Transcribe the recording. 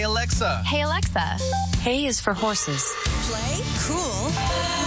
Alexa. Hey, Alexa. Hay is for horses. Play cool.